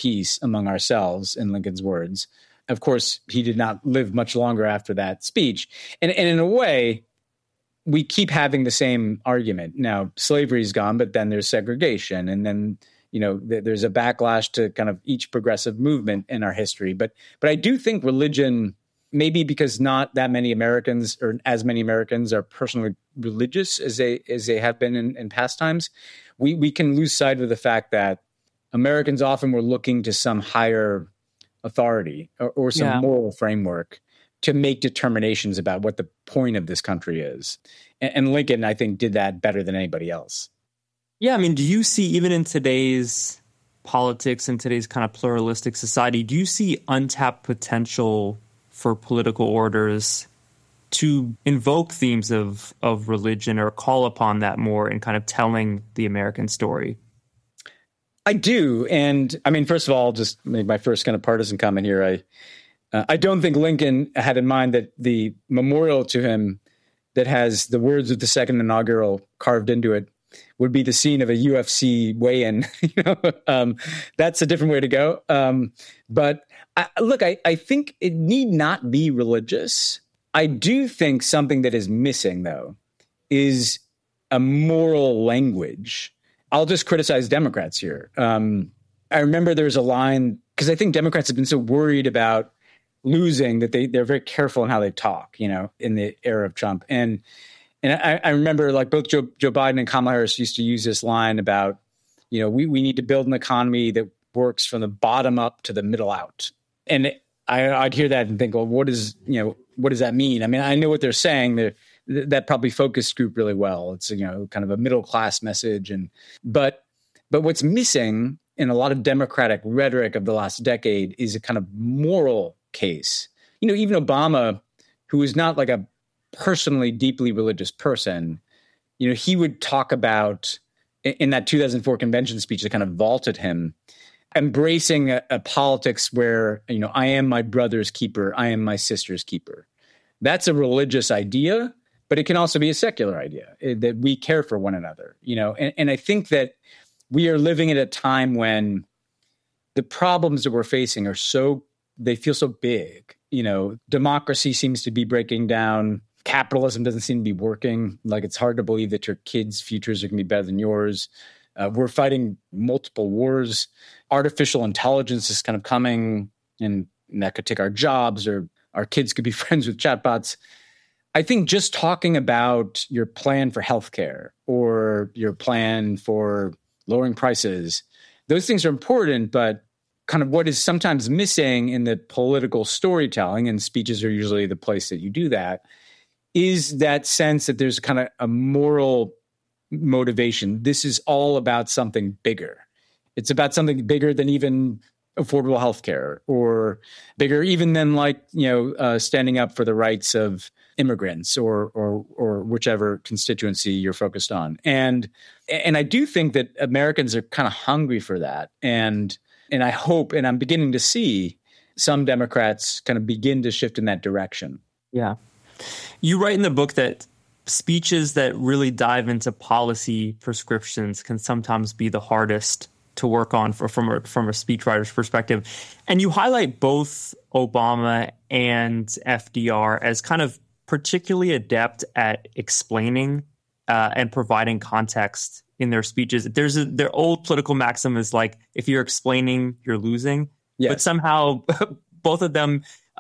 peace among ourselves," in Lincoln's words. Of course, he did not live much longer after that speech. And in a way, we keep having the same argument. Now, slavery is gone, but then there's segregation. And then, there's a backlash to kind of each progressive movement in our history. But I do think religion, maybe because not that many Americans or as many Americans are personally religious as they have been in past times, we can lose sight of the fact that Americans often were looking to some higher authority or some moral framework to make determinations about what the point of this country is. And Lincoln, I think, did that better than anybody else. Yeah, I mean, do you see, even in today's politics and today's kind of pluralistic society, do you see untapped potential for political orders to invoke themes of religion or call upon that more in kind of telling the American story? I do. And I mean, first of all, just make my first kind of partisan comment here. I don't think Lincoln had in mind that the memorial to him that has the words of the second inaugural carved into it would be the scene of a UFC weigh-in. That's a different way to go. But I think it need not be religious. I do think something that is missing, though, is a moral language. I'll just criticize Democrats here. I remember there's a line, because I think Democrats have been so worried about losing that they're very careful in how they talk, in the era of Trump. And I remember like both Joe Biden and Kamala Harris used to use this line about, we need to build an economy that works from the bottom up to the middle out. And I'd hear that and think, well, what does that mean? I mean, I know what they're saying. That probably focused group really well. It's, kind of a middle class message. But what's missing in a lot of Democratic rhetoric of the last decade is a kind of moral case. Even Obama, who is not like a personally deeply religious person, he would talk about, in that 2004 convention speech that kind of vaulted him, embracing a politics where, I am my brother's keeper, I am my sister's keeper. That's a religious idea, but it can also be a secular idea that we care for one another, and I think that we are living at a time when the problems that we're facing they feel so big. Democracy seems to be breaking down. Capitalism doesn't seem to be working. Like, it's hard to believe that your kids' futures are going to be better than yours. We're fighting multiple wars. Artificial intelligence is kind of coming, and that could take our jobs, or our kids could be friends with chatbots. I think just talking about your plan for healthcare or your plan for lowering prices, those things are important, but kind of what is sometimes missing in the political storytelling, and speeches are usually the place that you do that, is that sense that there's kind of a moral motivation. This is all about something bigger. It's about something bigger than even affordable healthcare, or bigger even than standing up for the rights of immigrants or whichever constituency you're focused on. And I do think that Americans are kind of hungry for that. And I hope, and I'm beginning to see some Democrats kind of begin to shift in that direction. Yeah. You write in the book that speeches that really dive into policy prescriptions can sometimes be the hardest to work on from a speechwriter's perspective. And you highlight both Obama and FDR as kind of particularly adept at explaining and providing context in their speeches. Their old political maxim is like, if you're explaining, you're losing. Yes. But somehow both of them,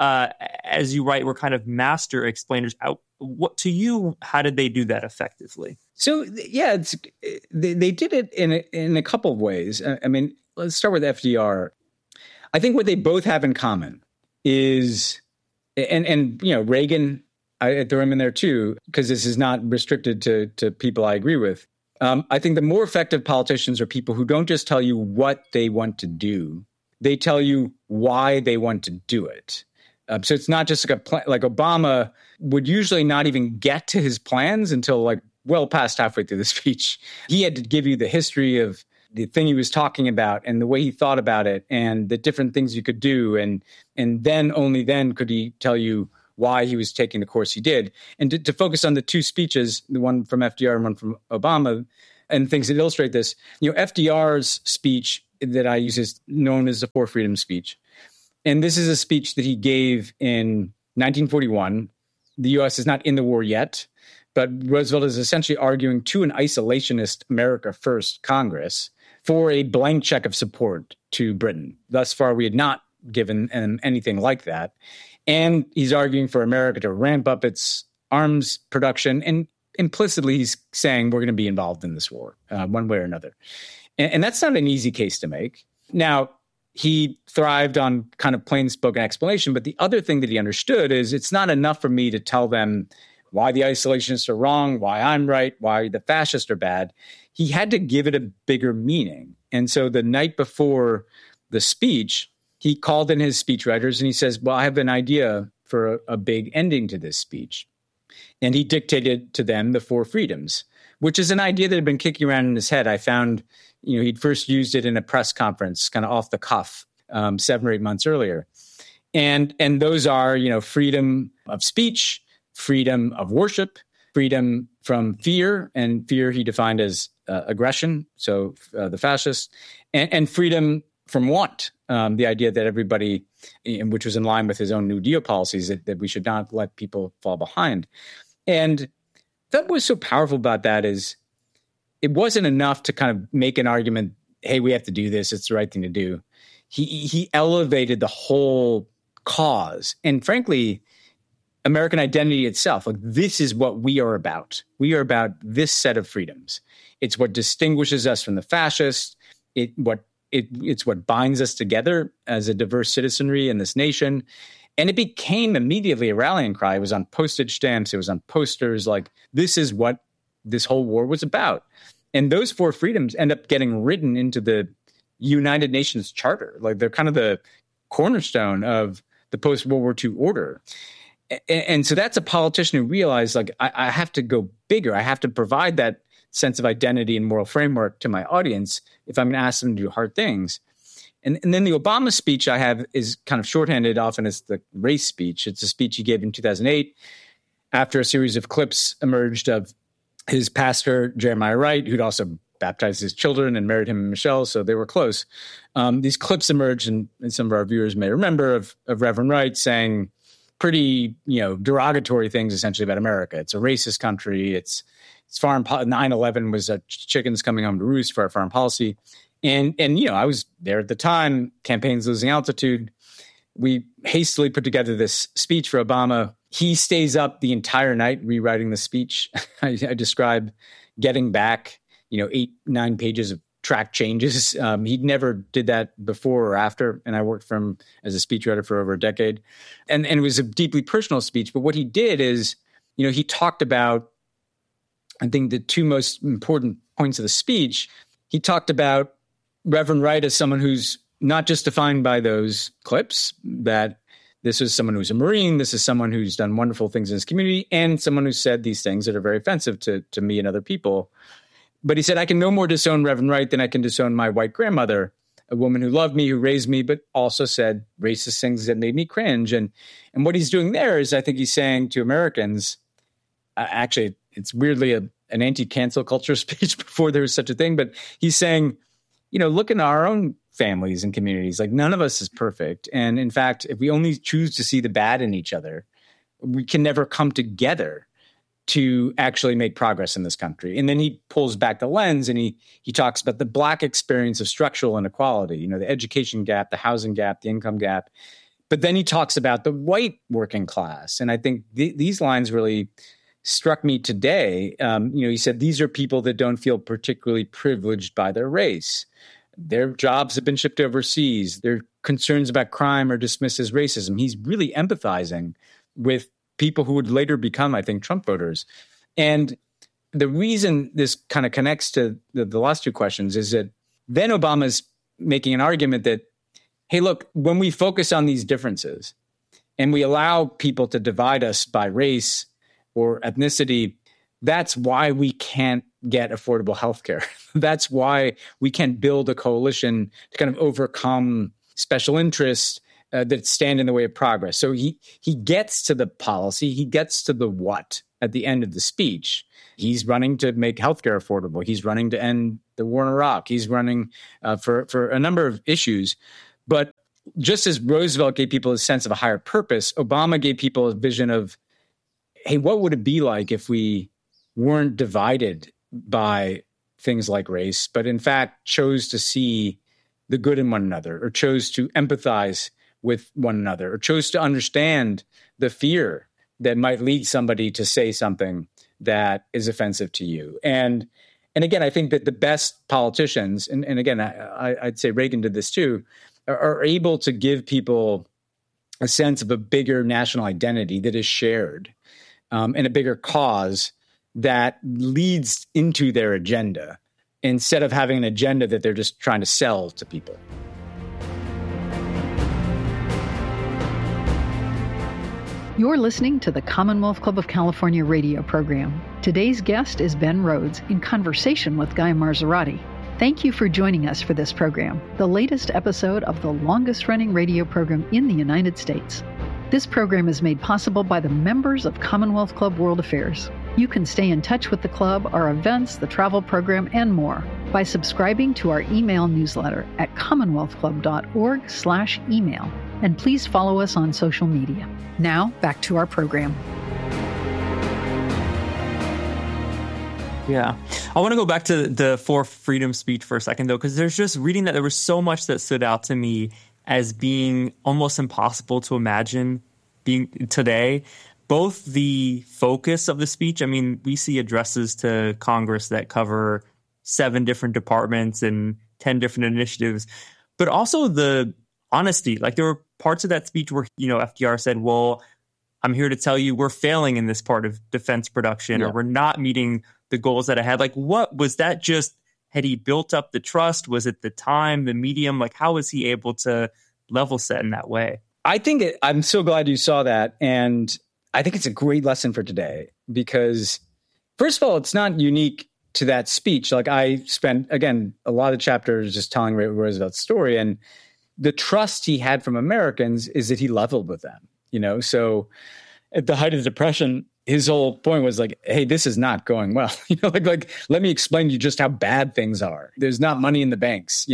as you write, were kind of master explainers. What to you, how did they do that effectively? So, yeah, they did it in a couple of ways. I mean, let's start with FDR. I think what they both have in common is, and Reagan, I throw him in there too, because this is not restricted to people I agree with. I think the more effective politicians are people who don't just tell you what they want to do, they tell you why they want to do it. So it's not just like a plan. Like, Obama would usually not even get to his plans until well past halfway through the speech. He had to give you the history of the thing he was talking about and the way he thought about it and the different things you could do. And then only then could he tell you why he was taking the course he did. And to focus on the two speeches, the one from FDR and one from Obama, and things that illustrate this, FDR's speech that I use is known as the Four Freedoms speech. And this is a speech that he gave in 1941. The U.S. is not in the war yet, but Roosevelt is essentially arguing to an isolationist America First Congress for a blank check of support to Britain. Thus far, we had not given anything like that. And he's arguing for America to ramp up its arms production. And implicitly, he's saying we're going to be involved in this war one way or another. And that's not an easy case to make. Now, he thrived on kind of plain spoken explanation. But the other thing that he understood is it's not enough for me to tell them why the isolationists are wrong, why I'm right, why the fascists are bad. He had to give it a bigger meaning. And so the night before the speech, he called in his speechwriters and he says, well, I have an idea for a big ending to this speech. And he dictated to them the Four Freedoms, which is an idea that had been kicking around in his head. I found, he'd first used it in a press conference, kind of off the cuff, 7 or 8 months earlier. And those are, freedom of speech, freedom of worship, freedom from fear, and fear he defined as aggression, so the fascists, and freedom from want, the idea that everybody, which was in line with his own New Deal policies, that we should not let people fall behind. And that was so powerful about that is it wasn't enough to kind of make an argument, hey, we have to do this, it's the right thing to do. He elevated the whole cause. And frankly, American identity itself, like this is what we are about. We are about this set of freedoms. It's what distinguishes us from the fascists. It's what binds us together as a diverse citizenry in this nation. And it became immediately a rallying cry. It was on postage stamps. It was on posters. Like, this is what this whole war was about. And those four freedoms end up getting written into the United Nations Charter. Like, they're kind of the cornerstone of the post-World War II order. And so that's a politician who realized, like, I have to go bigger. I have to provide that sense of identity and moral framework to my audience if I'm going to ask them to do hard things. And then the Obama speech I have is kind of shorthanded often as the race speech. It's a speech he gave in 2008 after a series of clips emerged of his pastor, Jeremiah Wright, who'd also baptized his children and married him and Michelle, so they were close. These clips emerged, and some of our viewers may remember, of Reverend Wright saying pretty, derogatory things essentially about America. It's a racist country. It's foreign. 9/11 was chickens coming home to roost for our foreign policy. And I was there at the time. Campaign's losing altitude. We hastily put together this speech for Obama. He stays up the entire night rewriting the speech. I describe getting back, 8-9 pages of track changes. He'd never did that before or after, and I worked for him as a speechwriter for over a decade. And it was a deeply personal speech. But what he did is, he talked about, I think, the two most important points of the speech. He talked about Reverend Wright as someone who's not just defined by those clips, that this is someone who's a Marine, this is someone who's done wonderful things in his community, and someone who said these things that are very offensive to me and other people. But he said, I can no more disown Reverend Wright than I can disown my white grandmother, a woman who loved me, who raised me, but also said racist things that made me cringe. And what he's doing there is, I think he's saying to Americans, actually, it's weirdly an anti-cancel culture speech before there was such a thing, but he's saying, look in our own families and communities. Like, none of us is perfect. And in fact, if we only choose to see the bad in each other, we can never come together to actually make progress in this country. And then he pulls back the lens and he talks about the Black experience of structural inequality, the education gap, the housing gap, the income gap. But then he talks about the white working class. And I think these lines really struck me today. He said, these are people that don't feel particularly privileged by their race. Their jobs have been shipped overseas. Their concerns about crime are dismissed as racism. He's really empathizing with people who would later become, I think, Trump voters. And the reason this kind of connects to the last two questions is that then Obama's making an argument that, hey, look, when we focus on these differences and we allow people to divide us by race or ethnicity, that's why we can't get affordable health care. That's why we can't build a coalition to kind of overcome special interests that stand in the way of progress. So he gets to the policy, he gets to the what at the end of the speech. He's running to make healthcare affordable. He's running to end the war in Iraq. He's running for a number of issues. But just as Roosevelt gave people a sense of a higher purpose, Obama gave people a vision of, hey, what would it be like if we weren't divided by things like race, but in fact chose to see the good in one another, or chose to empathize with one another, or chose to understand the fear that might lead somebody to say something that is offensive to you. And again, I think that the best politicians, and again, I'd say Reagan did this too, are able to give people a sense of a bigger national identity that is shared, and a bigger cause that leads into their agenda, instead of having an agenda that they're just trying to sell to people. You're listening to the Commonwealth Club of California radio program. Today's guest is Ben Rhodes in conversation with Guy Marzorati. Thank you for joining us for this program, the latest episode of the longest-running radio program in the United States. This program is made possible by the members of Commonwealth Club World Affairs. You can stay in touch with the club, our events, the travel program, and more by subscribing to our email newsletter at commonwealthclub.org/email. And please follow us on social media. Now, back to our program. Yeah. I want to go back to the For Freedom speech for a second, though, because there's just reading that there was so much that stood out to me as being almost impossible to imagine being today. Both the focus of the speech, I mean, we see addresses to Congress that cover 7 different departments and 10 different initiatives, but also the honesty. Like, there were parts of that speech where, FDR said, well, I'm here to tell you we're failing in this part of defense production, or we're not meeting the goals that I had. Like, what was that? Just had he built up the trust? Was it the time, the medium? Like, how was he able to level set in that way? I'm so glad you saw that. And I think it's a great lesson for today, because first of all, it's not unique to that speech. Like, I spent, again, a lot of chapters just telling Roosevelt's story, and the trust he had from Americans is that he leveled with them, So at the height of the Depression, his whole point was like, hey, this is not going well. Like let me explain to you just how bad things are. There's not money in the banks,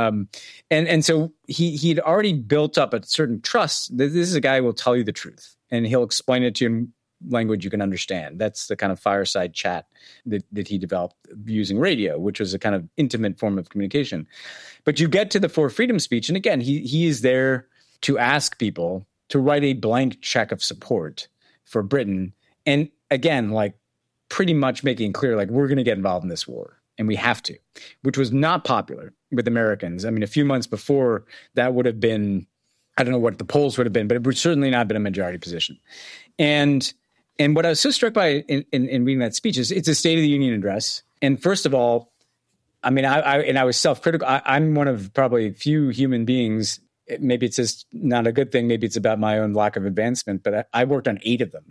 and so he'd already built up a certain trust. This is a guy who will tell you the truth, and he'll explain it to you in language you can understand. That's the kind of fireside chat that he developed using radio, which was a kind of intimate form of communication. But you get to the For Freedom speech, and again, he is there to ask people to write a blank check of support for Britain. And again, like pretty much making clear, like, we're going to get involved in this war, and we have to, which was not popular with Americans. I mean, a few months before, that would have been, I don't know what the polls would have been, but it would certainly not have been a majority position. And what I was so struck by in reading that speech is it's a State of the Union address. And first of all, I mean, I was self-critical. I'm one of probably few human beings. Maybe it's just not a good thing. Maybe it's about my own lack of advancement, but I worked on 8 of them,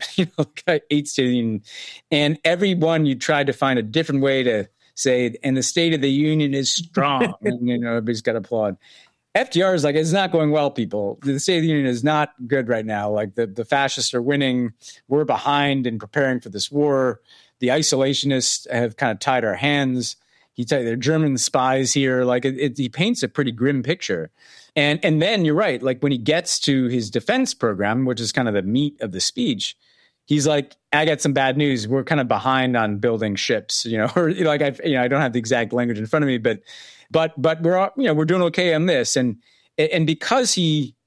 8 State of the Union. And every one you tried to find a different way to say, and the State of the Union is strong. And, everybody's got to applaud. FDR is like, it's not going well, people. The State of the Union is not good right now. Like the fascists are winning. We're behind in preparing for this war. The isolationists have kind of tied our hands. They're German spies here. Like he paints a pretty grim picture. And then you're right. Like when he gets to his defense program, which is kind of the meat of the speech, he's like, I got some bad news. We're kind of behind on building ships, or like I don't have the exact language in front of me, but we're we're doing okay on this. And because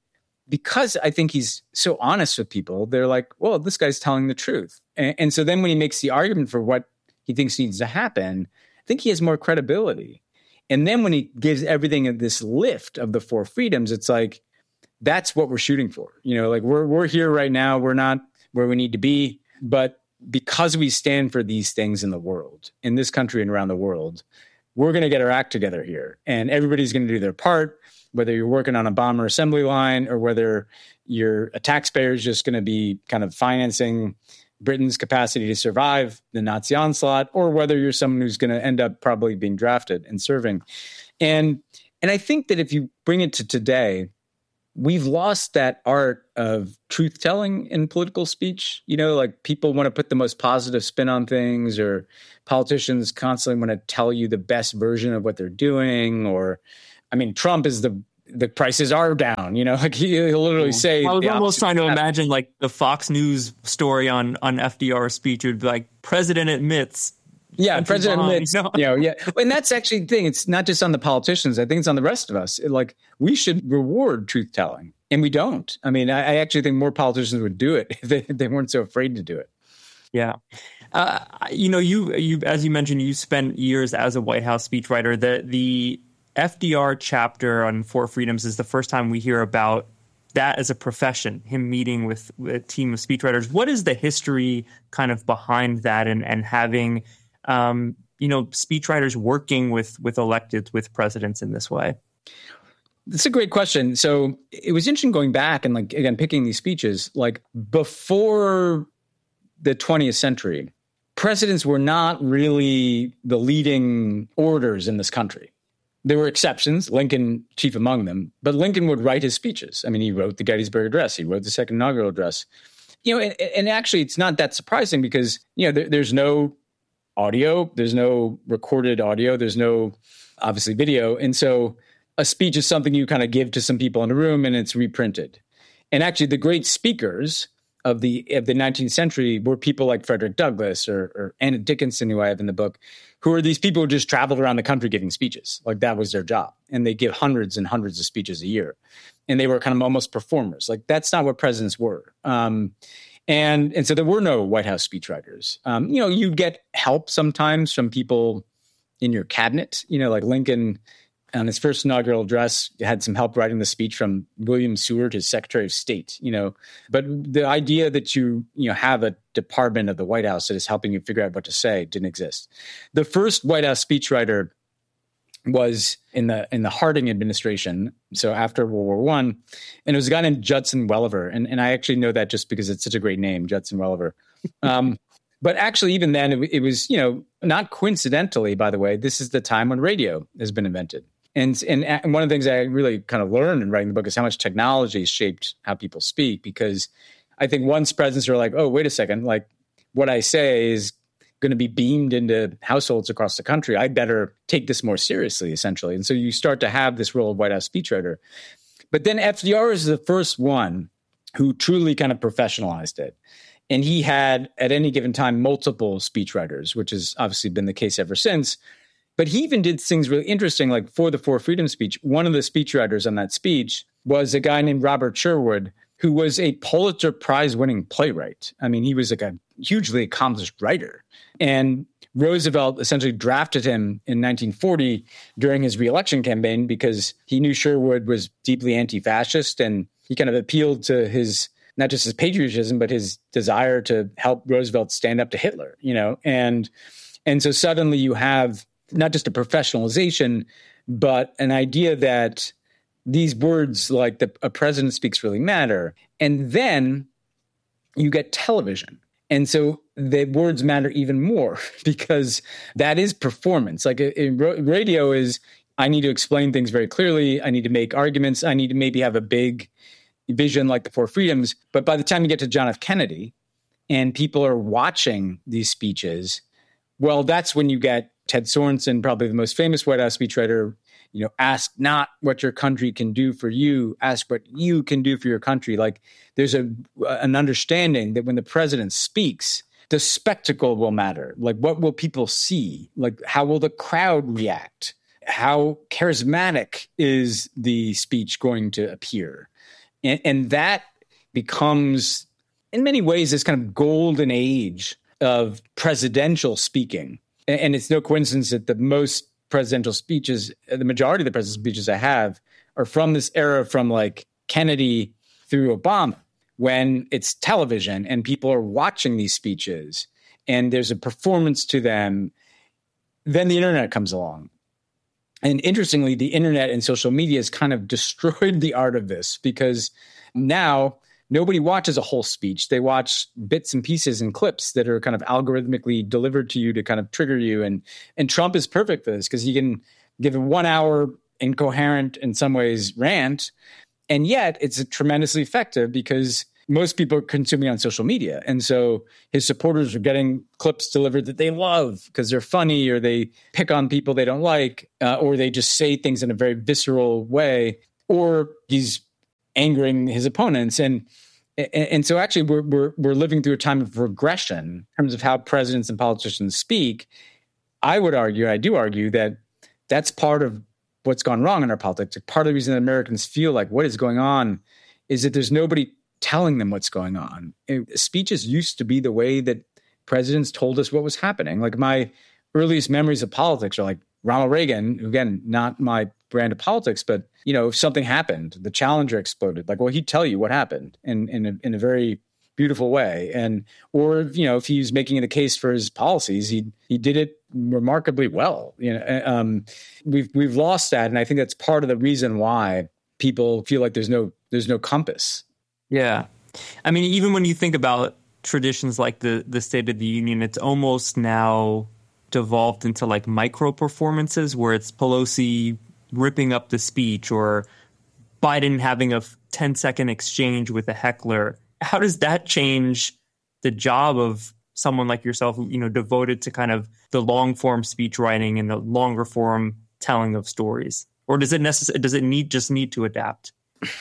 I think he's so honest with people, they're like, well, this guy's telling the truth. And so then when he makes the argument for what he thinks needs to happen, I think he has more credibility. And then when he gives everything this lift of the 4 freedoms, it's like, that's what we're shooting for. Like we're here right now. We're not where we need to be, but because we stand for these things in the world, in this country and around the world, we're going to get our act together here, and everybody's going to do their part, whether you're working on a bomber assembly line or whether a taxpayer is just going to be kind of financing Britain's capacity to survive the Nazi onslaught, or whether you're someone who's going to end up probably being drafted and serving. And I think that if you bring it to today, we've lost that art of truth telling in political speech. You know, like people want to put the most positive spin on things, or politicians constantly want to tell you the best version of what they're doing. Or, I mean, Trump is the prices are down, you know, like he'll literally say. I was almost trying to imagine like the Fox News story on FDR's speech would be like, president admits. Yeah, president admits, yeah. And that's actually the thing. It's not just on the politicians. I think it's on the rest of us. Like, we should reward truth telling, and we don't. I mean, I actually think more politicians would do it if they weren't so afraid to do it. Yeah. You as you mentioned, you spent years as a White House speechwriter. The FDR chapter on Four Freedoms is the first time we hear about that as a profession, him meeting with a team of speechwriters. What is the history kind of behind that, and having speechwriters working with electeds, with presidents in this way? That's a great question. So it was interesting going back and, like, again, picking these speeches, like before the 20th century, presidents were not really the leading orators in this country. There were exceptions, Lincoln chief among them, but Lincoln would write his speeches. I mean, he wrote the Gettysburg Address. He wrote the second inaugural address. You know, and actually it's not that surprising because, you know, there's no audio, there's no recorded audio, there's no, obviously, video. And so a speech is something you kind of give to some people in a room and it's reprinted. And actually the great speakers of the 19th century were people like Frederick Douglass or Anna Dickinson, who I have in the book, who are these people who just traveled around the country giving speeches. Like, that was their job. And they give hundreds and hundreds of speeches a year. And they were kind of almost performers. Like, that's not what presidents were. And so there were no White House speechwriters. You get help sometimes from people in your cabinet. You know, like Lincoln, on his first inaugural address, had some help writing the speech from William Seward, his Secretary of State. You know, but the idea that you have a department of the White House that is helping you figure out what to say didn't exist. The first White House speechwriter was in the Harding administration, so after World War I, and it was a guy named Judson Welliver, and I actually know that just because it's such a great name, Judson Welliver. But actually, even then, it was, not coincidentally, by the way, this is the time when radio has been invented. And one of the things I really kind of learned in writing the book is how much technology shaped how people speak, because I think once presidents are like, oh, wait a second, like what I say is going to be beamed into households across the country, I better take this more seriously, essentially. And so you start to have this role of White House speechwriter. But then FDR is the first one who truly kind of professionalized it. And he had, at any given time, multiple speechwriters, which has obviously been the case ever since. But he even did things really interesting, like for the Four Freedoms speech, one of the speechwriters on that speech was a guy named Robert Sherwood, who was a Pulitzer Prize-winning playwright. I mean, he was like a hugely accomplished writer. And Roosevelt essentially drafted him in 1940 during his reelection campaign because he knew Sherwood was deeply anti-fascist, and he kind of appealed to his, not just his patriotism, but his desire to help Roosevelt stand up to Hitler, And so suddenly you have not just a professionalization, but an idea that these words like a president speaks really matter. And then you get television. And so the words matter even more because that is performance. Like radio is, I need to explain things very clearly. I need to make arguments. I need to maybe have a big vision like the Four Freedoms. But by the time you get to John F. Kennedy and people are watching these speeches, well, that's when you get Ted Sorensen, probably the most famous White House speechwriter, ask not what your country can do for you, ask what you can do for your country. Like, there's an understanding that when the president speaks, the spectacle will matter. Like, what will people see? Like, how will the crowd react? How charismatic is the speech going to appear? And that becomes, in many ways, this kind of golden age of presidential speaking. And it's no coincidence that the most presidential speeches, the majority of the presidential speeches I have, are from this era, from like Kennedy through Obama, when it's television and people are watching these speeches and there's a performance to them. Then the internet comes along. And interestingly, the internet and social media has kind of destroyed the art of this, because now nobody watches a whole speech. They watch bits and pieces and clips that are kind of algorithmically delivered to you to kind of trigger you. And Trump is perfect for this because he can give a 1 hour incoherent, in some ways, rant, And yet it's tremendously effective because most people are consuming on social media. And so his supporters are getting clips delivered that they love because they're funny, or they pick on people they don't like, or they just say things in a very visceral way, or he's angering his opponents. And so actually we're living through a time of regression in terms of how presidents and politicians speak. I would argue, I do argue, that that's part of what's gone wrong in our politics. Part of the reason that Americans feel like what is going on is that there's nobody telling them what's going on. Speeches used to be the way that presidents told us what was happening. Like my earliest memories of politics are like Ronald Reagan, who, again, not my brand of politics, but if something happened, the Challenger exploded, like, well, he'd tell you what happened in a very beautiful way. Or if he was making the case for his policies, he did it remarkably well. We've lost that, and I think that's part of the reason why people feel like there's no compass. Yeah. I mean, even when you think about traditions like the State of the Union, it's almost now devolved into like micro performances where it's Pelosi ripping up the speech or Biden having a 10-second exchange with a heckler. How does that change the job of someone like yourself, devoted to kind of the long form speech writing and the longer form telling of stories? Or does it need to adapt?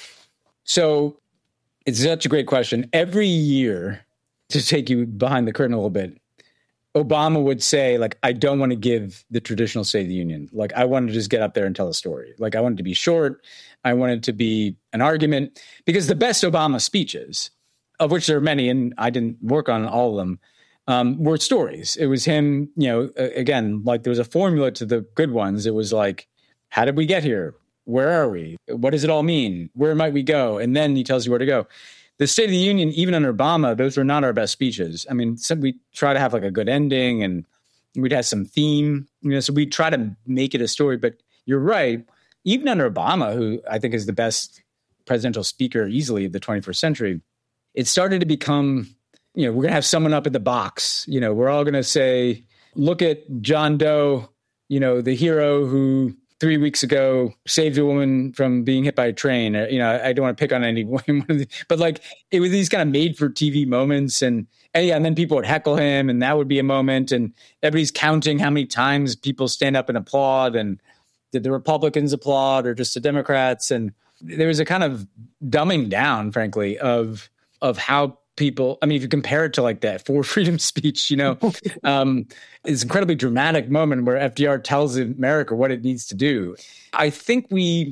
So it's such a great question. Every year, to take you behind the curtain a little bit, Obama would say, like, I don't want to give the traditional State of the Union. Like, I want to just get up there and tell a story. Like, I want it to be short. I want it to be an argument. Because the best Obama speeches, of which there are many, and I didn't work on all of them, were stories. It was him, again, like there was a formula to the good ones. It was like, how did we get here? Where are we? What does it all mean? Where might we go? And then he tells you where to go. The State of the Union, even under Obama, those were not our best speeches. I mean, we try to have like a good ending, and we'd have some theme, so we try to make it a story. But you're right. Even under Obama, who I think is the best presidential speaker easily of the 21st century, it started to become, we're going to have someone up in the box. We're all going to say, look at John Doe, the hero who 3 weeks ago saved a woman from being hit by a train. I don't want to pick on anyone, but like it was these kind of made for TV moments, and then people would heckle him, and that would be a moment, and everybody's counting how many times people stand up and applaud, and did the Republicans applaud or just the Democrats? And there was a kind of dumbing down, frankly, of how people, I mean, if you compare it to like that For Freedom speech, it's an incredibly dramatic moment where FDR tells America what it needs to do. I think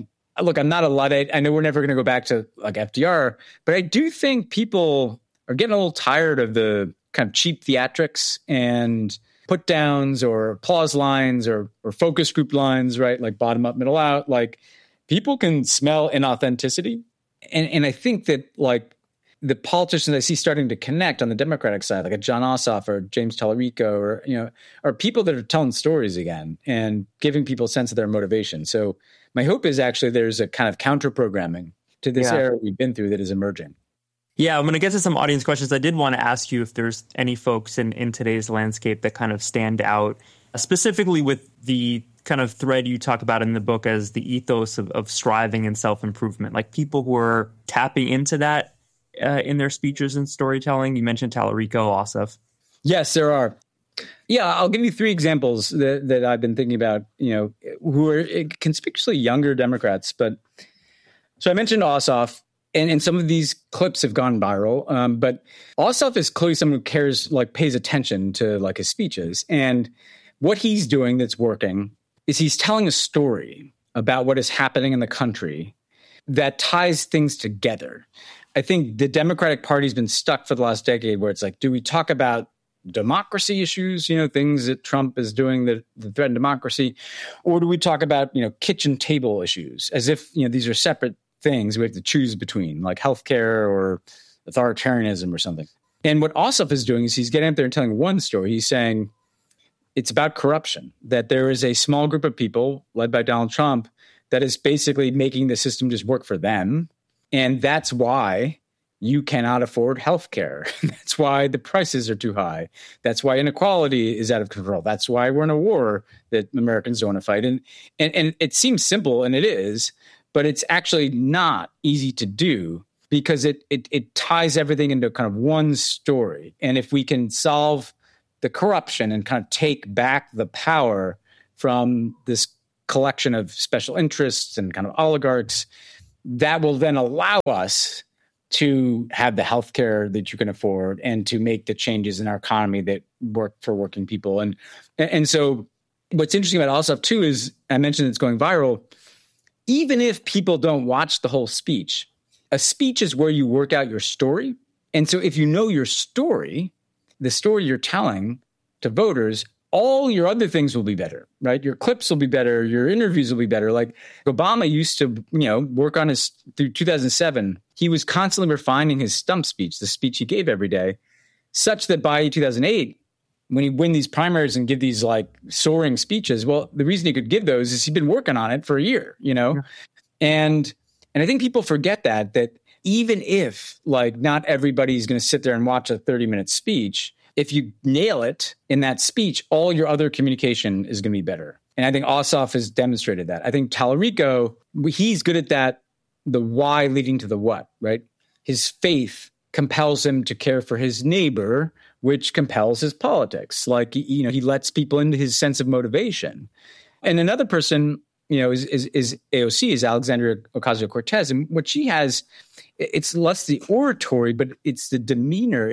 I'm not a Luddite. I know we're never going to go back to like FDR, but I do think people are getting a little tired of the kind of cheap theatrics and put downs or applause lines or focus group lines, right? Like bottom up, middle out. Like people can smell inauthenticity. And I think that like the politicians I see starting to connect on the Democratic side, like a John Ossoff or James Tallarico, are people that are telling stories again and giving people a sense of their motivation. So my hope is actually there's a kind of counter programming to this era we've been through that is emerging. Yeah, I'm going to get to some audience questions. I did want to ask you if there's any folks in today's landscape that kind of stand out, specifically with the kind of thread you talk about in the book as the ethos of striving and self-improvement, like people who are tapping into that in their speeches and storytelling. You mentioned Tallarico, Ossoff. Yes, there are. Yeah, I'll give you three examples that I've been thinking about, who are conspicuously younger Democrats. So I mentioned Ossoff, and some of these clips have gone viral. But Ossoff is clearly someone who pays attention to like his speeches. And what he's doing that's working is he's telling a story about what is happening in the country that ties things together. I think the Democratic Party's been stuck for the last decade where it's like, do we talk about democracy issues, things that Trump is doing that threaten democracy, or do we talk about, kitchen table issues as if, these are separate things we have to choose between, like healthcare or authoritarianism or something. And what Ossoff is doing is he's getting up there and telling one story. He's saying it's about corruption, that there is a small group of people led by Donald Trump that is basically making the system just work for them. And that's why you cannot afford health care. That's why the prices are too high. That's why inequality is out of control. That's why we're in a war that Americans don't want to fight. And it seems simple, and it is, but it's actually not easy to do because it ties everything into kind of one story. And if we can solve the corruption and kind of take back the power from this collection of special interests and kind of oligarchs, that will then allow us to have the healthcare that you can afford and to make the changes in our economy that work for working people. And so what's interesting about Ossoff too is, I mentioned it's going viral, even if people don't watch the whole speech, a speech is where you work out your story. And so if you know your story, the story you're telling to voters, all your other things will be better, right? Your clips will be better. Your interviews will be better. Like Obama used to, work on his, through 2007, he was constantly refining his stump speech, the speech he gave every day, such that by 2008, when he win these primaries and give these like soaring speeches, well, the reason he could give those is he'd been working on it for a year, Yeah. And I think people forget that even if like not everybody's going to sit there and watch a 30-minute speech, if you nail it in that speech, all your other communication is going to be better. And I think Ossoff has demonstrated that. I think Tallarico, he's good at that, the why leading to the what, right? His faith compels him to care for his neighbor, which compels his politics. Like, he lets people into his sense of motivation. And another person, is AOC, is Alexandria Ocasio-Cortez. And what she has, it's less the oratory, but it's the demeanor.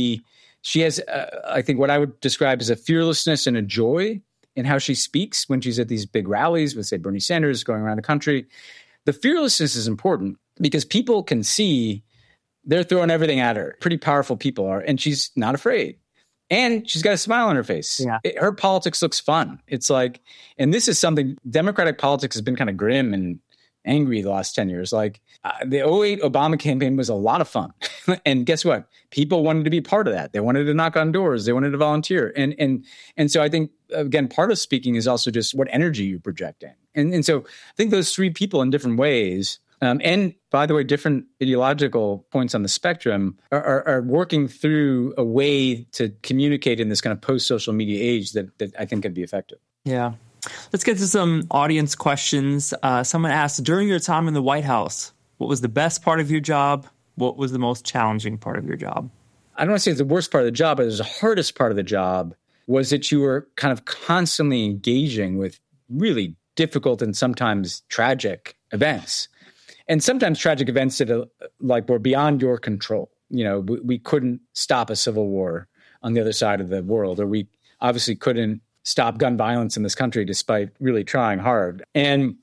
She has, I think, what I would describe as a fearlessness and a joy in how she speaks when she's at these big rallies with, say, Bernie Sanders going around the country. The fearlessness is important because people can see they're throwing everything at her. Pretty powerful people are, and she's not afraid. And she's got a smile on her face. Yeah. Her politics looks fun. It's like, and this is something, Democratic politics has been kind of grim and angry the last 10 years. Like the 2008 Obama campaign was a lot of fun. And guess what? People wanted to be part of that. They wanted to knock on doors. They wanted to volunteer. And so I think, again, part of speaking is also just what energy you project in. And so I think those three people in different ways, and by the way, different ideological points on the spectrum are working through a way to communicate in this kind of post-social media age that I think could be effective. Yeah. Let's get to some audience questions. Someone asked, during your time in the White House, what was the best part of your job? What was the most challenging part of your job? I don't want to say it's the worst part of the job, but it was the hardest part of the job was that you were kind of constantly engaging with really difficult and sometimes tragic events. And sometimes tragic events that were beyond your control. We couldn't stop a civil war on the other side of the world, or we obviously couldn't stop gun violence in this country despite really trying hard. And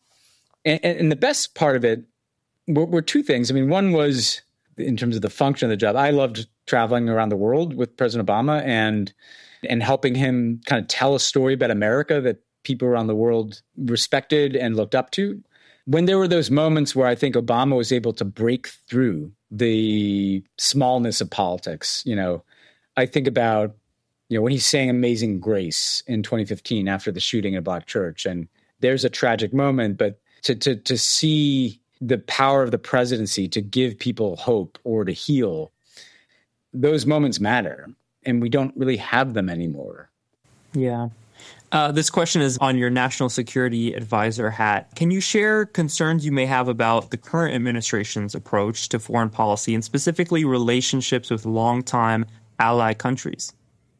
the best part of it were two things. I mean, one was in terms of the function of the job. I loved traveling around the world with President Obama and helping him kind of tell a story about America that people around the world respected and looked up to. When there were those moments where I think Obama was able to break through the smallness of politics, I think about, when he sang Amazing Grace in 2015 after the shooting at a black church. And there's a tragic moment, but to see the power of the presidency to give people hope or to heal, those moments matter. And we don't really have them anymore. Yeah. This question is on your national security advisor hat. Can you share concerns you may have about the current administration's approach to foreign policy and specifically relationships with longtime ally countries?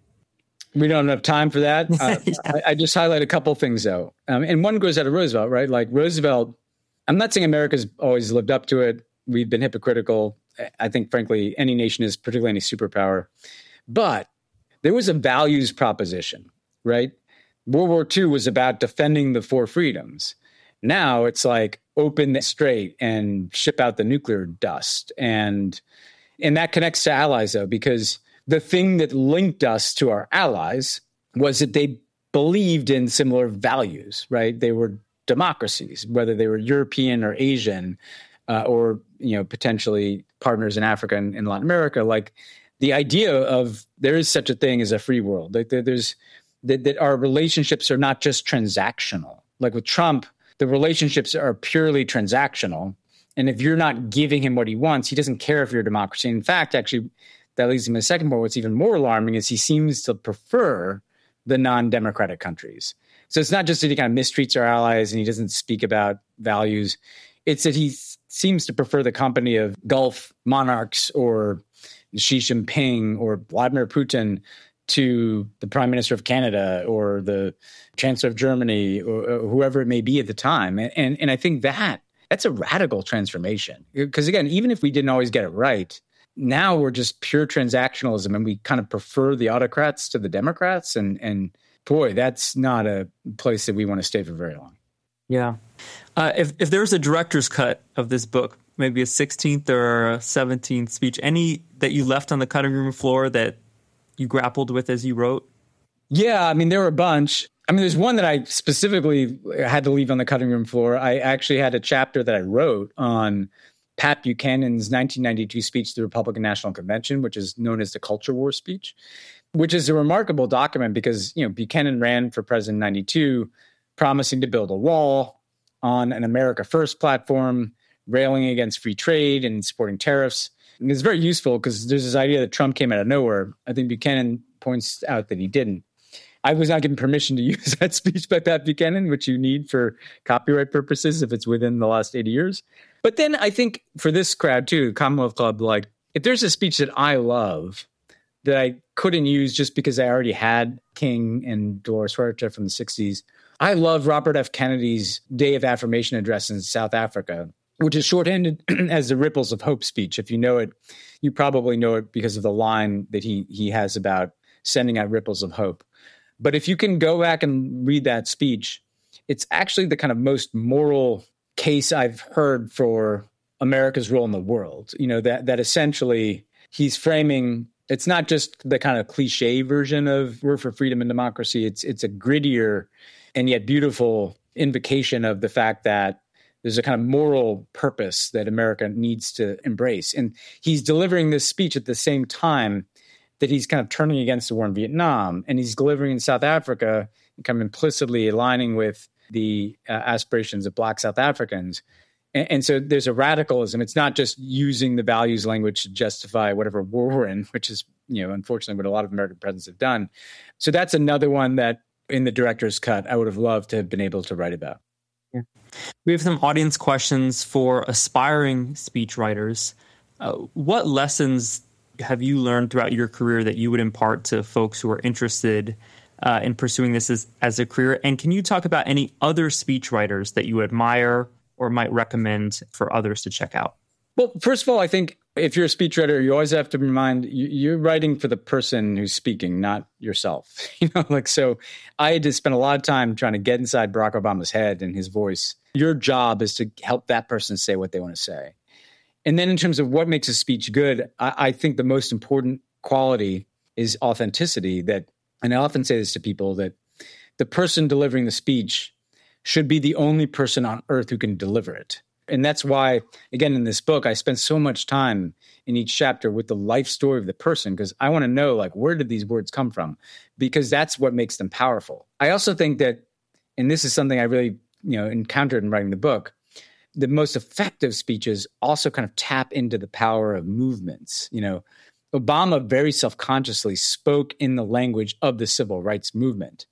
We don't have time for that. I just highlight a couple things, though. And one goes out of Roosevelt, right? Like Roosevelt, I'm not saying America's always lived up to it. We've been hypocritical. I think, frankly, any nation is, particularly any superpower. But there was a values proposition, right? World War II was about defending the four freedoms. Now it's like open the strait and ship out the nuclear dust. And that connects to allies, though, because the thing that linked us to our allies was that they believed in similar values, right? They were democracies, whether they were European or Asian, or potentially partners in Africa and in Latin America. Like the idea of there is such a thing as a free world. Like that our relationships are not just transactional. Like with Trump, the relationships are purely transactional. And if you're not giving him what he wants, he doesn't care if you're a democracy. In fact, actually, that leads to my second point. What's even more alarming is he seems to prefer the non-democratic countries. So it's not just that he kind of mistreats our allies and he doesn't speak about values. It's that he seems to prefer the company of Gulf monarchs or Xi Jinping or Vladimir Putin to the Prime Minister of Canada or the Chancellor of Germany or whoever it may be at the time. And I think that's a radical transformation. Because again, even if we didn't always get it right, now we're just pure transactionalism and we kind of prefer the autocrats to the Democrats. And boy, that's not a place that we want to stay for very long. Yeah. If there's a director's cut of this book, maybe a 16th or a 17th speech, any that you left on the cutting room floor that you grappled with as you wrote? Yeah, I mean, there were a bunch. I mean, there's one that I specifically had to leave on the cutting room floor. I actually had a chapter that I wrote on Pat Buchanan's 1992 speech to the Republican National Convention, which is known as the Culture War speech, which is a remarkable document because, Buchanan ran for president in 92, promising to build a wall on an America First platform, railing against free trade and supporting tariffs. And it's very useful because there's this idea that Trump came out of nowhere. I think Buchanan points out that he didn't. I was not given permission to use that speech by Pat Buchanan, which you need for copyright purposes if it's within the last 80 years. But then I think for this crowd too, Commonwealth Club, like if there's a speech that I love that I couldn't use just because I already had King and Dolores Huerta from the 60s, I love Robert F. Kennedy's Day of Affirmation address in South Africa, which is shorthanded as the Ripples of Hope speech. If you know it, you probably know it because of the line that he has about sending out ripples of hope. But if you can go back and read that speech, it's actually the kind of most moral case I've heard for America's role in the world. That essentially he's framing, it's not just the kind of cliche version of we're for freedom and democracy. It's a grittier and yet beautiful invocation of the fact that there's a kind of moral purpose that America needs to embrace. And he's delivering this speech at the same time that he's kind of turning against the war in Vietnam. And he's delivering in South Africa, kind of implicitly aligning with the aspirations of Black South Africans. And so there's a radicalism. It's not just using the values language to justify whatever war we're in, which is, unfortunately what a lot of American presidents have done. So that's another one that in the director's cut, I would have loved to have been able to write about. Yeah. We have some audience questions for aspiring speechwriters. What lessons have you learned throughout your career that you would impart to folks who are interested in pursuing this as a career? And can you talk about any other speechwriters that you admire or might recommend for others to check out? Well, first of all, I think if you're a speechwriter, you always have to remind you're writing for the person who's speaking, not yourself. So I had to spend a lot of time trying to get inside Barack Obama's head and his voice. Your job is to help that person say what they want to say. And then in terms of what makes a speech good, I think the most important quality is authenticity. And I often say this to people, that the person delivering the speech should be the only person on earth who can deliver it. And that's why, again, in this book, I spent so much time in each chapter with the life story of the person, because I want to know, where did these words come from? Because that's what makes them powerful. I also think that, and this is something I really, encountered in writing the book, the most effective speeches also kind of tap into the power of movements. Obama very self-consciously spoke in the language of the civil rights movement.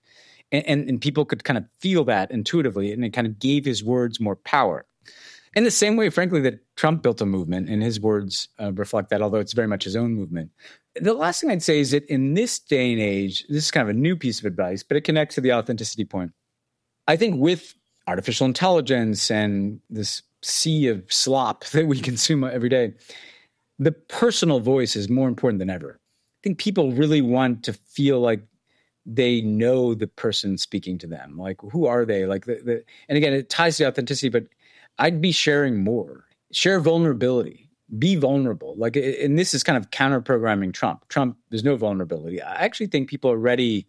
And people could kind of feel that intuitively, and it kind of gave his words more power. In the same way, frankly, that Trump built a movement, and his words reflect that, although it's very much his own movement. The last thing I'd say is that in this day and age, this is kind of a new piece of advice, but it connects to the authenticity point. I think with artificial intelligence and this sea of slop that we consume every day, the personal voice is more important than ever. I think people really want to feel like they know the person speaking to them. Who are they? And again, it ties to authenticity, but I'd be sharing more. Share vulnerability. Be vulnerable. And this is kind of counter-programming Trump. There's no vulnerability. I actually think people are ready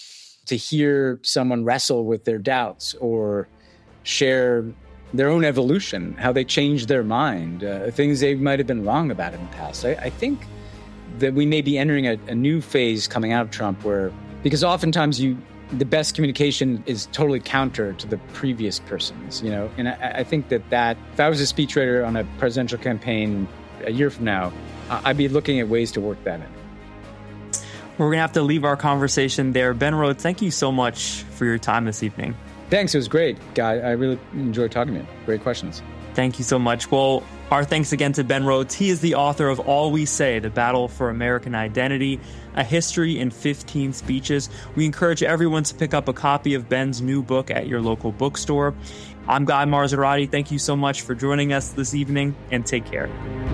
to hear someone wrestle with their doubts or share their own evolution, how they changed their mind, things they might have been wrong about in the past. I think that we may be entering a new phase coming out of Trump because oftentimes the best communication is totally counter to the previous person's, And I think that if I was a speechwriter on a presidential campaign a year from now, I'd be looking at ways to work that in. We're going to have to leave our conversation there. Ben Rhodes, thank you so much for your time this evening. Thanks. It was great, Guy. I really enjoyed talking to you. Great questions. Thank you so much. Well, our thanks again to Ben Rhodes. He is the author of All We Say, The Battle for American Identity, A History in 15 Speeches. We encourage everyone to pick up a copy of Ben's new book at your local bookstore. I'm Guy Marzorati. Thank you so much for joining us this evening, and take care.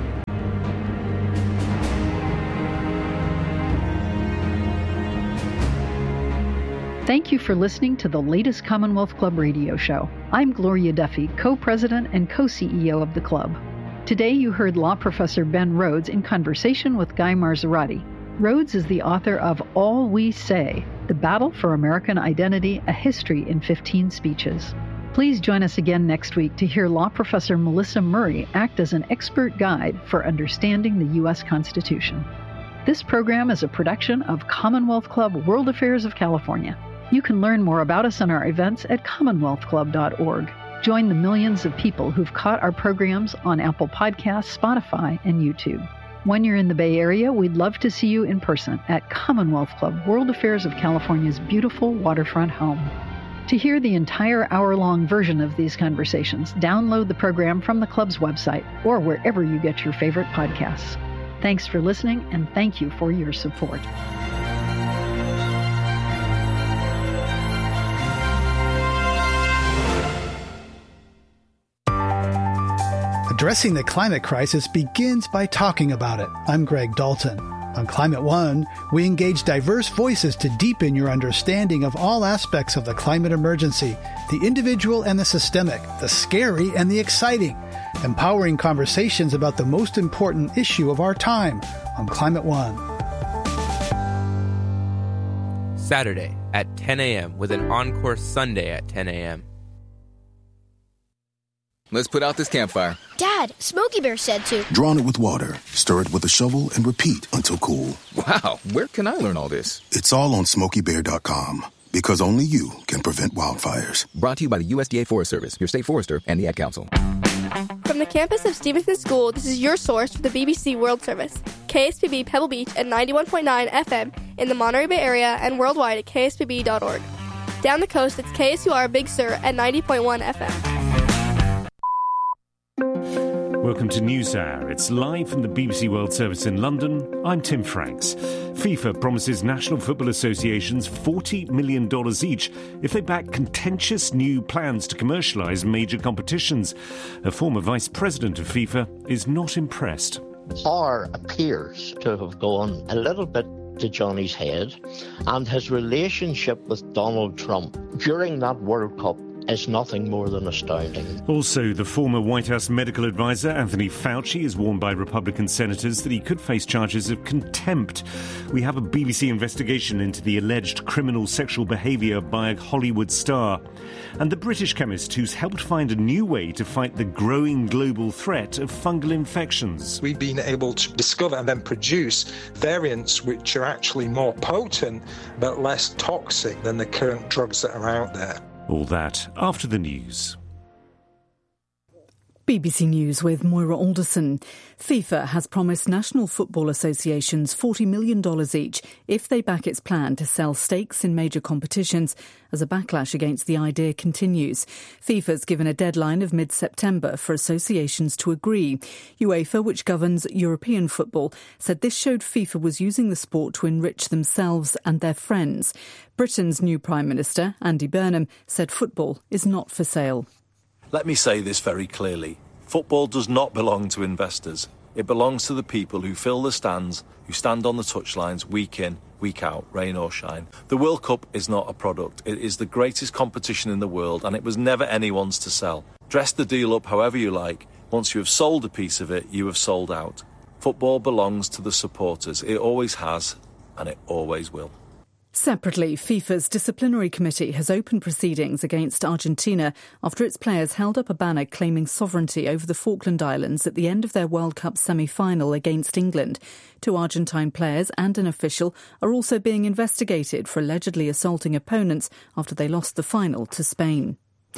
Thank you for listening to the latest Commonwealth Club radio show. I'm Gloria Duffy, co-president and co-CEO of the club. Today you heard law professor Ben Rhodes in conversation with Guy Marzorati. Rhodes is the author of All We Say, The Battle for American Identity, A History in 15 Speeches. Please join us again next week to hear law professor Melissa Murray act as an expert guide for understanding the U.S. Constitution. This program is a production of Commonwealth Club World Affairs of California. You can learn more about us and our events at commonwealthclub.org. Join the millions of people who've caught our programs on Apple Podcasts, Spotify, and YouTube. When you're in the Bay Area, we'd love to see you in person at Commonwealth Club World Affairs of California's beautiful waterfront home. To hear the entire hour-long version of these conversations, download the program from the club's website or wherever you get your favorite podcasts. Thanks for listening, and thank you for your support. Addressing the climate crisis begins by talking about it. I'm Greg Dalton. On Climate One, we engage diverse voices to deepen your understanding of all aspects of the climate emergency, the individual and the systemic, the scary and the exciting, empowering conversations about the most important issue of our time on Climate One. Saturday at 10 a.m. with an encore Sunday at 10 a.m. Let's put out this campfire. Dad, Smokey Bear said to. Drown it with water, stir it with a shovel, and repeat until cool. Wow, where can I learn all this? It's all on SmokeyBear.com, because only you can prevent wildfires. Brought to you by the USDA Forest Service, your state forester, and the Ad Council. From the campus of Stevenson School, this is your source for the BBC World Service. KSPB Pebble Beach at 91.9 FM in the Monterey Bay area and worldwide at kspb.org. Down the coast, it's KSUR Big Sur at 90.1 FM. Welcome to NewsHour. It's live from the BBC World Service in London. I'm Tim Franks. FIFA promises national football associations $40 million each if they back contentious new plans to commercialise major competitions. A former vice president of FIFA is not impressed. Power appears to have gone a little bit to Johnny's head, and his relationship with Donald Trump during that World Cup is nothing more than astounding. Also, the former White House medical advisor, Anthony Fauci, is warned by Republican senators that he could face charges of contempt. We have a BBC investigation into the alleged criminal sexual behaviour by a Hollywood star. And the British chemist who's helped find a new way to fight the growing global threat of fungal infections. We've been able to discover and then produce variants which are actually more potent but less toxic than the current drugs that are out there. All that after the news. BBC News with Moira Alderson. FIFA has promised national football associations $40 million each if they back its plan to sell stakes in major competitions as a backlash against the idea continues. FIFA's given a deadline of mid-September for associations to agree. UEFA, which governs European football, said this showed FIFA was using the sport to enrich themselves and their friends. Britain's new Prime Minister, Andy Burnham, said football is not for sale. Let me say this very clearly. Football does not belong to investors. It belongs to the people who fill the stands, who stand on the touchlines week in, week out, rain or shine. The World Cup is not a product. It is the greatest competition in the world, and it was never anyone's to sell. Dress the deal up however you like. Once you have sold a piece of it, you have sold out. Football belongs to the supporters. It always has, and it always will. Separately, FIFA's disciplinary committee has opened proceedings against Argentina after its players held up a banner claiming sovereignty over the Falkland Islands at the end of their World Cup semi-final against England. 2 Argentine players and an official are also being investigated for allegedly assaulting opponents after they lost the final to Spain.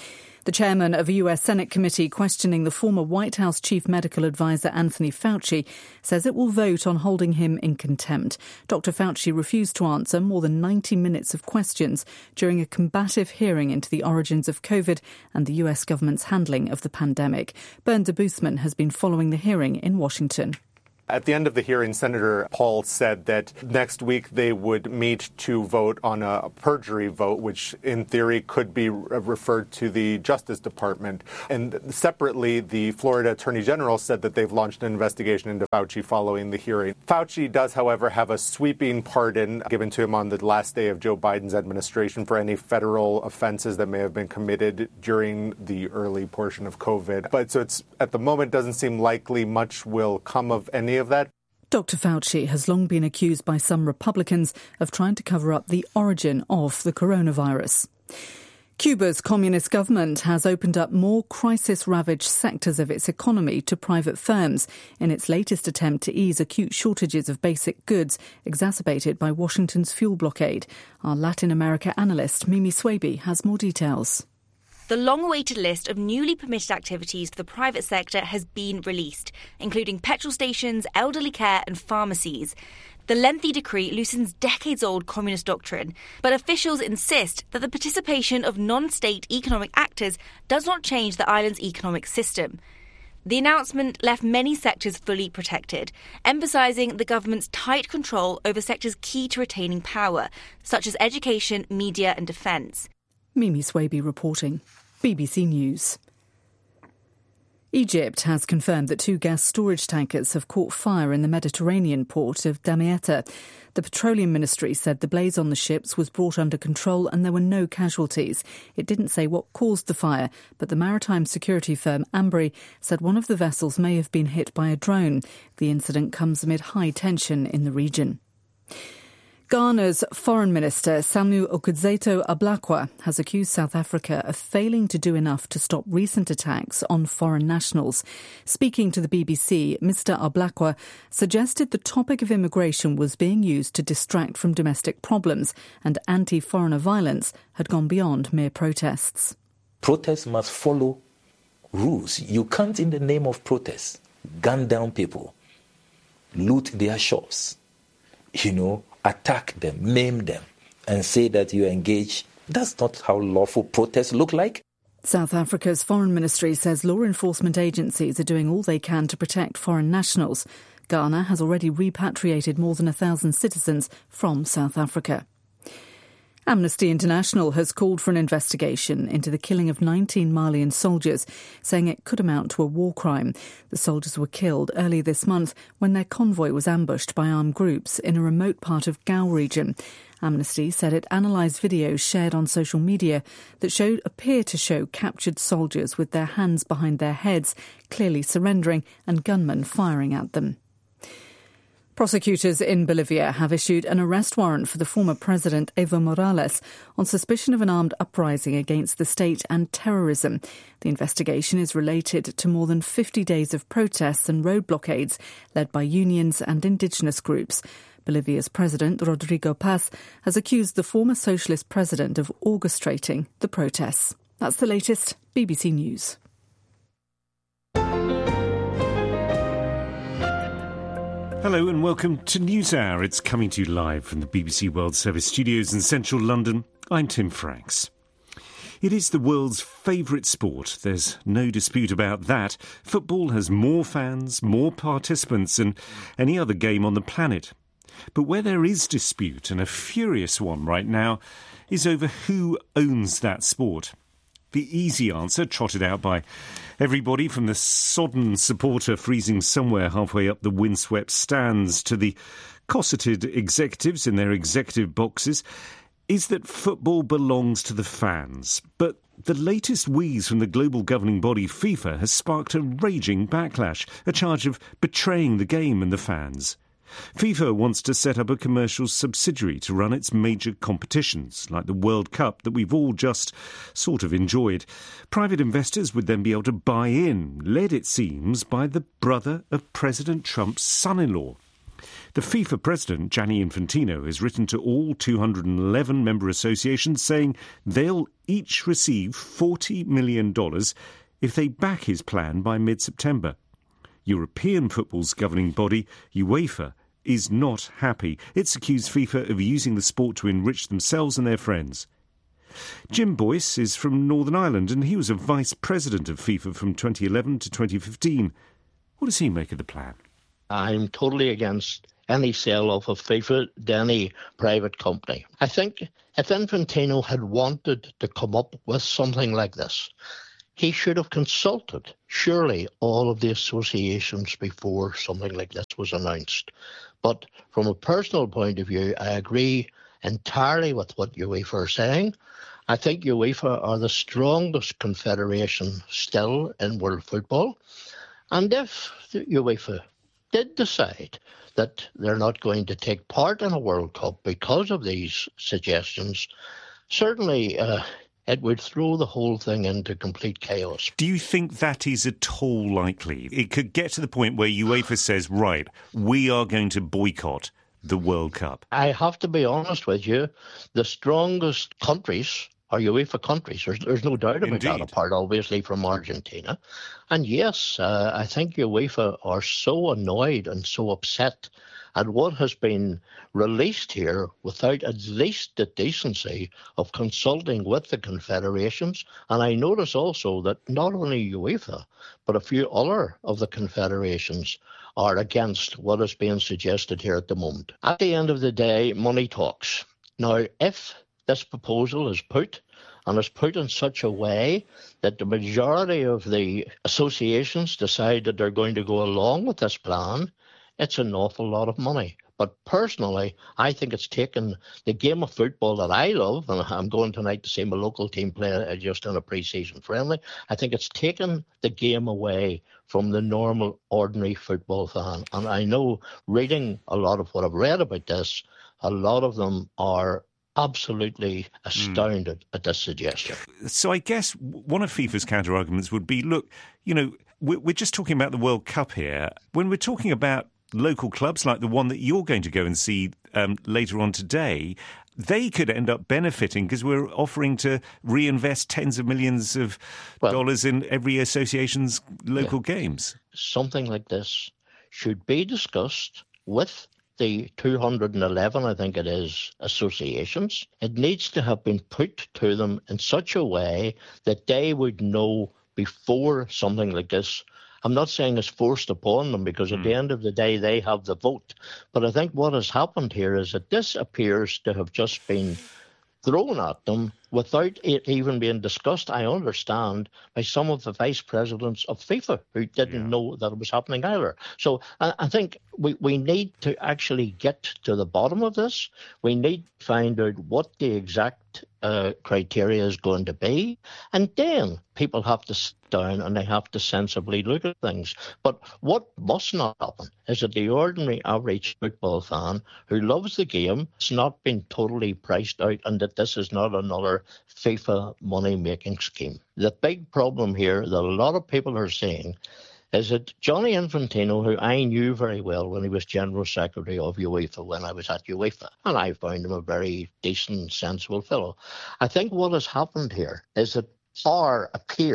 The chairman of a US Senate committee questioning the former White House chief medical advisor Anthony Fauci says it will vote on holding him in contempt. Dr. Fauci refused to answer more than 90 minutes of questions during a combative hearing into the origins of COVID and the US government's handling of the pandemic. Bernd Debusman has been following the hearing in Washington. At the end of the hearing, Senator Paul said that next week they would meet to vote on a perjury vote, which in theory could be referred to the Justice Department. And separately, the Florida Attorney General said that they've launched an investigation into Fauci following the hearing. Fauci does, however, have a sweeping pardon given to him on the last day of Joe Biden's administration for any federal offenses that may have been committed during the early portion of COVID. But so it's at the moment doesn't seem likely much will come of any of that. Dr. Fauci has long been accused by some Republicans of trying to cover up the origin of the coronavirus. Cuba's communist government has opened up more crisis-ravaged sectors of its economy to private firms in its latest attempt to ease acute shortages of basic goods exacerbated by Washington's fuel blockade. Our Latin America analyst, Mimi Swaby, has more details. The long-awaited list of newly permitted activities for the private sector has been released, including petrol stations, elderly care and pharmacies. The lengthy decree loosens decades-old communist doctrine, but officials insist that the participation of non-state economic actors does not change the island's economic system. The announcement left many sectors fully protected, emphasising the government's tight control over sectors key to retaining power, such as education, media and defence. Mimi Swaby reporting. BBC News. Egypt has confirmed that 2 gas storage tankers have caught fire in the Mediterranean port of Damietta. The Petroleum Ministry said the blaze on the ships was brought under control and there were no casualties. It didn't say what caused the fire, but the maritime security firm Ambri said one of the vessels may have been hit by a drone. The incident comes amid high tension in the region. Ghana's Foreign Minister Samuel Okudzeto Ablakwa has accused South Africa of failing to do enough to stop recent attacks on foreign nationals. Speaking to the BBC, Mr. Ablakwa suggested the topic of immigration was being used to distract from domestic problems and anti-foreigner violence had gone beyond mere protests. Protests must follow rules. You can't, in the name of protest, gun down people, loot their shops, attack them, maim them, and say that you engage. That's not how lawful protests look like. South Africa's Foreign Ministry says law enforcement agencies are doing all they can to protect foreign nationals. Ghana has already repatriated more than 1,000 citizens from South Africa. Amnesty International has called for an investigation into the killing of 19 Malian soldiers, saying it could amount to a war crime. The soldiers were killed early this month when their convoy was ambushed by armed groups in a remote part of Gao region. Amnesty said it analysed videos shared on social media that appear to show captured soldiers with their hands behind their heads, clearly surrendering, and gunmen firing at them. Prosecutors in Bolivia have issued an arrest warrant for the former president Evo Morales on suspicion of an armed uprising against the state and terrorism. The investigation is related to more than 50 days of protests and road blockades led by unions and indigenous groups. Bolivia's president, Rodrigo Paz, has accused the former socialist president of orchestrating the protests. That's the latest. BBC News. Hello and welcome to NewsHour. It's coming to you live from the BBC World Service studios in central London. I'm Tim Franks. It is the world's favourite sport. There's no dispute about that. Football has more fans, more participants than any other game on the planet. But where there is dispute, and a furious one right now, is over who owns that sport. The easy answer, trotted out by everybody from the sodden supporter freezing somewhere halfway up the windswept stands to the cosseted executives in their executive boxes, is that football belongs to the fans. But the latest wheeze from the global governing body FIFA has sparked a raging backlash, a charge of betraying the game and the fans. FIFA wants to set up a commercial subsidiary to run its major competitions, like the World Cup that we've all just sort of enjoyed. Private investors would then be able to buy in, led, it seems, by the brother of President Trump's son-in-law. The FIFA president, Gianni Infantino, has written to all 211 member associations saying they'll each receive $40 million if they back his plan by mid-September. European football's governing body, UEFA, is not happy. It's accused FIFA of using the sport to enrich themselves and their friends. Jim Boyce is from Northern Ireland and he was a vice president of FIFA from 2011 to 2015. What does he make of the plan? I'm totally against any sell-off of FIFA to any private company. I think if Infantino had wanted to come up with something like this, he should have consulted, surely, all of the associations before something like this was announced. But from a personal point of view, I agree entirely with what UEFA are saying. I think UEFA are the strongest confederation still in world football. And if UEFA did decide that they're not going to take part in a World Cup because of these suggestions, certainly it would throw the whole thing into complete chaos. Do you think that is at all likely? It could get to the point where UEFA says, right, we are going to boycott the World Cup. I have to be honest with you, the strongest countries are UEFA countries. There's no doubt about that, apart obviously from Argentina. And yes, I think UEFA are so annoyed and so upset at what has been released here without at least the decency of consulting with the confederations. And I notice also that not only UEFA, but a few other of the confederations are against what is being suggested here at the moment. At the end of the day, money talks. Now, if this proposal is put, and is put in such a way that the majority of the associations decide that they're going to go along with this plan, it's an awful lot of money. But personally, I think it's taken the game of football that I love, and I'm going tonight to see my local team play just in a pre-season friendly. I think it's taken the game away from the normal, ordinary football fan. And I know, reading a lot of what I've read about this, a lot of them are absolutely astounded at this suggestion. So I guess one of FIFA's counter-arguments would be, look, you know, we're just talking about the World Cup here. When we're talking about local clubs like the one that you're going to go and see later on today, they could end up benefiting because we're offering to reinvest tens of millions of dollars in every association's local games. Something like this should be discussed with the 211, I think it is, associations. It needs to have been put to them in such a way that they would know before something like this. I'm not saying it's forced upon them, because at the end of the day, they have the vote. But I think what has happened here is that this appears to have just been thrown at them without it even being discussed, I understand, by some of the vice presidents of FIFA who didn't know that it was happening either. So I think we need to actually get to the bottom of this. We need to find out what the exact criteria is going to be. And then people have to sit down and they have to sensibly look at things. But what must not happen is that the ordinary average football fan who loves the game has not been totally priced out, and that this is not another FIFA money-making scheme. The big problem here that a lot of people are saying is that Gianni Infantino, who I knew very well when he was General Secretary of UEFA when I was at UEFA, and I found him a very decent, sensible fellow. I think what has happened here is that power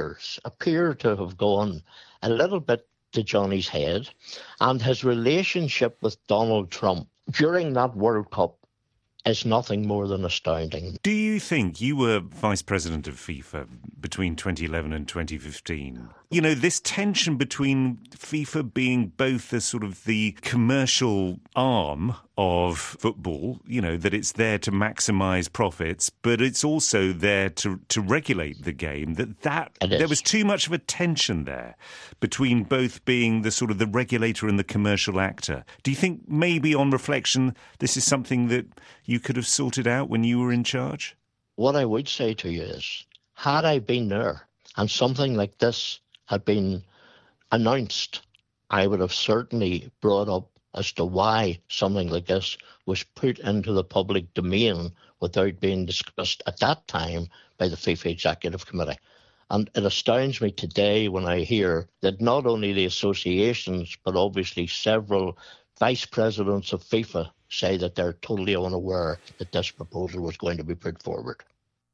appear to have gone a little bit to Johnny's head, and his relationship with Donald Trump during that World Cup is nothing more than astounding. Do you think, you were vice president of FIFA between 2011 and 2015, you know, this tension between FIFA being both the sort of the commercial arm of football, you know, that it's there to maximise profits, but it's also there to regulate the game, that there was too much of a tension there between both being the sort of the regulator and the commercial actor. Do you think maybe on reflection this is something that you could have sorted out when you were in charge? What I would say to you is, had I been there and something like this had been announced, I would have certainly brought up as to why something like this was put into the public domain without being discussed at that time by the FIFA Executive Committee. And it astounds me today when I hear that not only the associations, but obviously several vice presidents of FIFA say that they're totally unaware that this proposal was going to be put forward.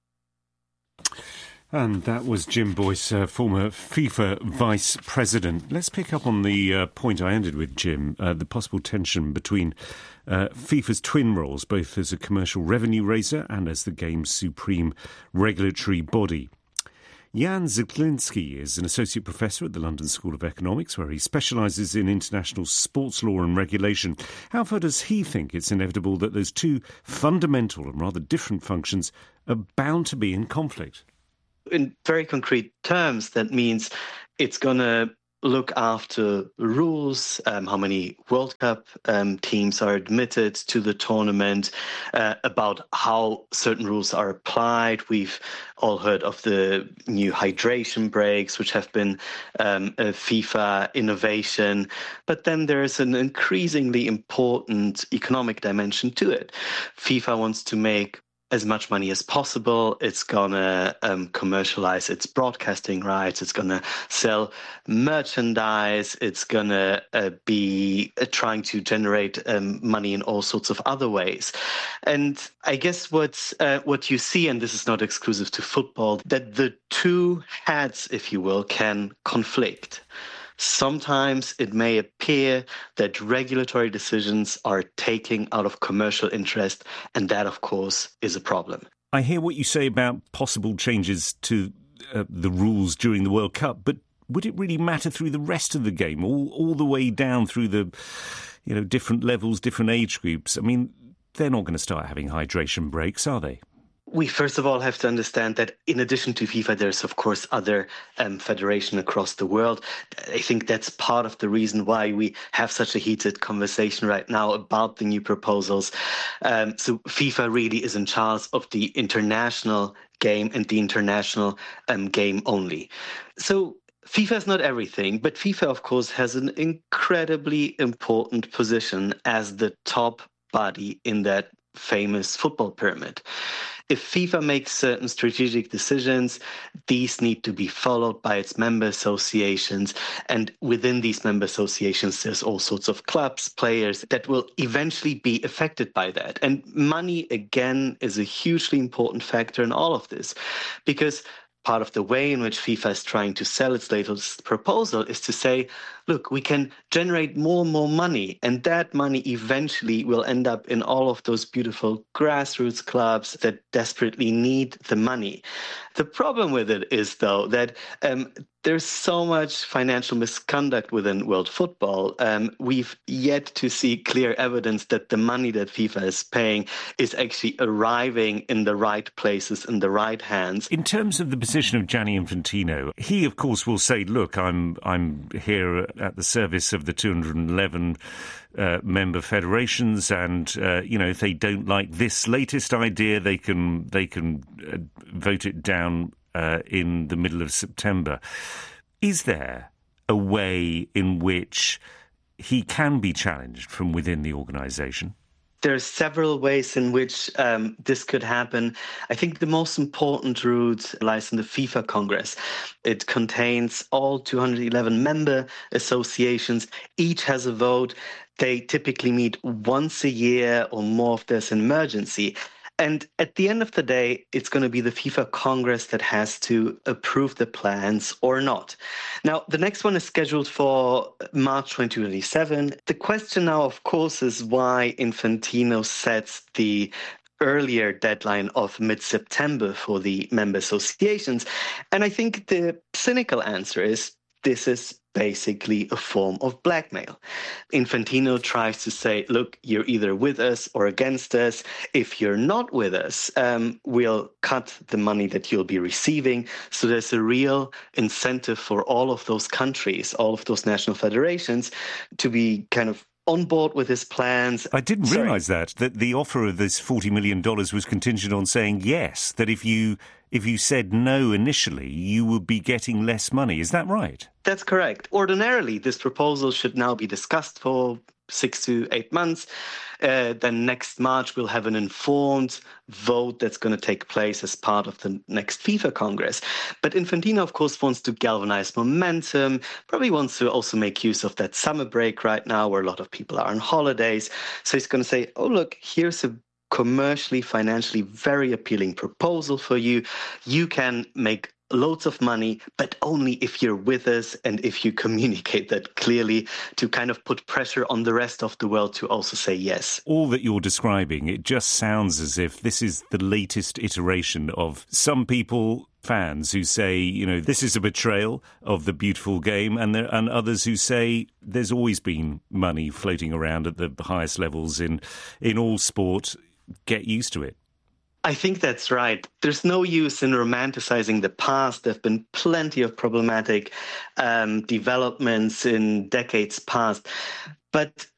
And that was Jim Boyce, former FIFA vice president. Let's pick up on the point I ended with, Jim, the possible tension between FIFA's twin roles, both as a commercial revenue raiser and as the game's supreme regulatory body. Jan Ziklinski is an associate professor at the London School of Economics, where he specialises in international sports law and regulation. How far does he think it's inevitable that those two fundamental and rather different functions are bound to be in conflict? In very concrete terms, that means it's going to look after rules, how many World Cup teams are admitted to the tournament, about how certain rules are applied. We've all heard of the new hydration breaks, which have been a FIFA innovation. But then there's an increasingly important economic dimension to it. FIFA wants to make as much money as possible. It's going to commercialize its broadcasting rights. It's going to sell merchandise. It's going to be trying to generate money in all sorts of other ways. And I guess what you see, and this is not exclusive to football, that the two heads, if you will, can conflict. Sometimes it may appear that regulatory decisions are taken out of commercial interest, and that, of course, is a problem. I hear what you say about possible changes to the rules during the World Cup, but would it really matter through the rest of the game, all the way down through the different levels, different age groups? I mean, they're not going to start having hydration breaks, are they? We first of all have to understand that in addition to FIFA, there's of course other federations across the world. I think that's part of the reason why we have such a heated conversation right now about the new proposals. So FIFA really is in charge of the international game and the international game only. So FIFA is not everything, but FIFA, of course, has an incredibly important position as the top body in that famous football pyramid. If FIFA makes certain strategic decisions, these need to be followed by its member associations. And within these member associations, there's all sorts of clubs, players that will eventually be affected by that. And money, again, is a hugely important factor in all of this, because part of the way in which FIFA is trying to sell its latest proposal is to say, look, we can generate more and more money, and that money eventually will end up in all of those beautiful grassroots clubs that desperately need the money. The problem with it is, though, that there's so much financial misconduct within world football. We've yet to see clear evidence that the money that FIFA is paying is actually arriving in the right places, in the right hands. In terms of the position of Gianni Infantino, he, of course, will say, look, I'm here at the service of the 211 member federations, and if they don't like this latest idea, they can vote it down in the middle of September. Is there a way in which he can be challenged from within the organisation? There are several ways in which this could happen. I think the most important route lies in the FIFA Congress. It contains all 211 member associations. Each has a vote. They typically meet once a year or more if there's an emergency. And at the end of the day, it's going to be the FIFA Congress that has to approve the plans or not. Now, the next one is scheduled for March 2027. The question now, of course, is why Infantino sets the earlier deadline of mid-September for the member associations. And I think the cynical answer is this is basically a form of blackmail. Infantino tries to say, look, you're either with us or against us. If you're not with us, we'll cut the money that you'll be receiving. So there's a real incentive for all of those countries, all of those national federations to be kind of on board with his plans. I didn't realise that the offer of this $40 million was contingent on saying yes, that if you said no initially, you would be getting less money. Is that right? That's correct. Ordinarily, this proposal should now be discussed for 6 to 8 months. Then next March, we'll have an informed vote that's going to take place as part of the next FIFA Congress. But Infantino, of course, wants to galvanize momentum, probably wants to also make use of that summer break right now where a lot of people are on holidays. So he's going to say, oh, look, here's a commercially, financially very appealing proposal for you. You can make loads of money, but only if you're with us and if you communicate that clearly to kind of put pressure on the rest of the world to also say yes. All that you're describing, it just sounds as if this is the latest iteration of some people, fans, who say, you know, this is a betrayal of the beautiful game, and others who say there's always been money floating around at the highest levels in all sport. Get used to it. I think that's right. There's no use in romanticizing the past. There have been plenty of problematic developments in decades past. But